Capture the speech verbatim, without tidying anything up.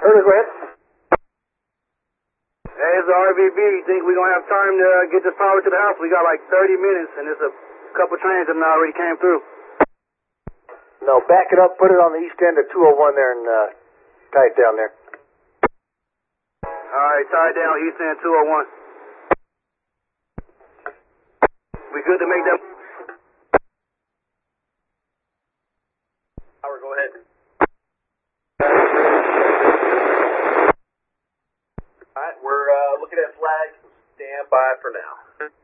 Early, go ahead. Hey, it's the R V B. You think we're going to have time to uh, get this power to the house? We got like thirty minutes, and there's a couple trains that already came through. No, back it up, put it on the east end of two oh one there, and uh, tie it down there. All right, tie it down, east end two oh one. We good to make that? Power, go ahead. All right, we're uh, looking at flags. Stand by for now.